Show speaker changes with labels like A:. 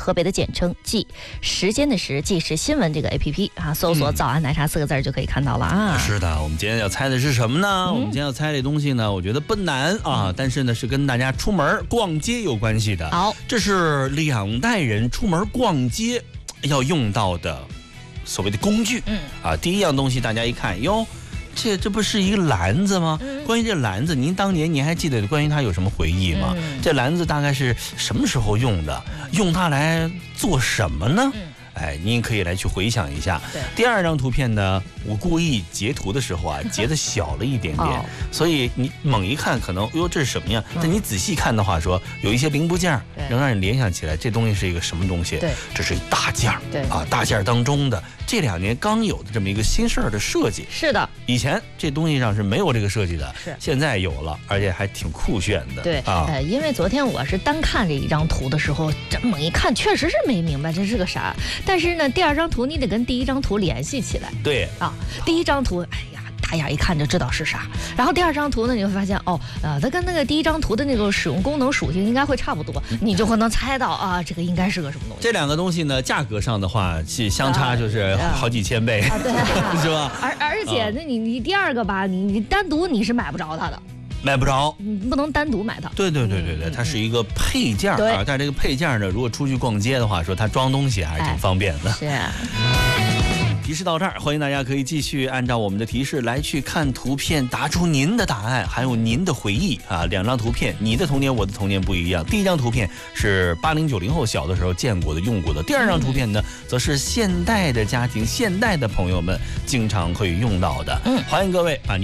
A: 河北的简称，记时间的时，记是新闻这个 APP 啊，搜索早安奶茶4个字就可以看到了啊。
B: 是的，我们今天要猜的是什么呢？我们今天要猜这东西呢，我觉得不难啊，但是呢是跟大家出门逛街有关系的。
A: 好，
B: 这是2代人出门逛街要用到的所谓的工具。第一样东西大家一看，哟，这不是一个篮子吗？关于这篮子，您当年还记得关于它有什么回忆吗？这篮子大概是什么时候用的？用它来做什么呢？您可以来去回想一下。第二张图片呢，我故意截图的时候啊，截的小了一点点，所以你猛一看可能，哟，这是什么呀？但你仔细看的话说，有一些零部件能让你联想起来，这东西是一个什么东西？这是一大件儿，大件儿当中的这2年刚有的这么一个新式的设计。
A: 是的，
B: 以前这东西上是没有这个设计的，现在有了，而且还挺酷炫的。
A: 对因为昨天我是单看这一张图的时候，这猛一看，确实是没明白这是个啥。但是呢，第2张图你得跟第1张图联系起来。
B: 对啊，
A: 第1张图，哎呀，大眼一看就知道是啥。然后第2张图呢，你会发现它跟那个第1张图的那个使用功能属性应该会差不多，你就会能猜到啊，这个应该是个什么东西。
B: 这2个东西呢，价格上的话是相差就是好几千倍，对，是吧？
A: 而且那你第2个吧，你单独你是买不着它的。
B: 买不着，
A: 你不能单独买它。对，
B: 它是一个配件啊。但这个配件呢，如果出去逛街的话，说它装东西还是挺方便的。
A: 是。
B: 提示到这儿，欢迎大家可以继续按照我们的提示来去看图片，答出您的答案，还有您的回忆啊。2张图片，你的童年，我的童年不一样。第1张图片是80、90后小的时候见过的、用过的，第2张图片呢，则是现代的家庭、现代的朋友们经常会用到的。欢迎各位把您